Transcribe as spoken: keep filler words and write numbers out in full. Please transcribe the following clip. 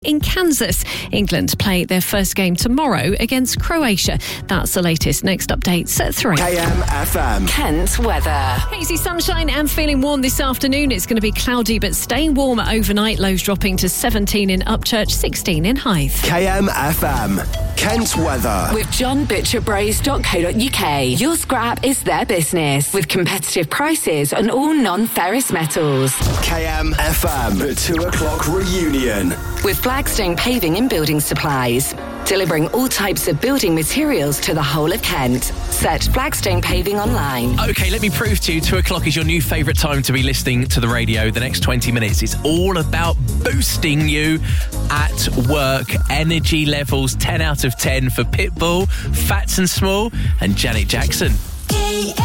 In Kansas, England play their first game tomorrow against Croatia. That's the latest. Next updates at three. K M F M. Kent weather. Hazy sunshine and feeling warm this afternoon. It's going to be cloudy but staying warm overnight. Lows dropping to seventeen in Upchurch, sixteen in Hythe. K M F M. Kent weather. With john butcher bros dot co dot uk. Your scrap is their business. With competitive prices on all non-ferrous metals. K M F M. The two o'clock reunion. With Flagstone Paving and Building Supplies. Delivering all types of building materials to the whole of Kent. Search Flagstone Paving online. OK, let me prove to you, two o'clock is your new favourite time to be listening to the radio. The next twenty minutes is all about boosting you at work. Energy levels ten out of ten for Pitbull, Fats and Small and Janet Jackson.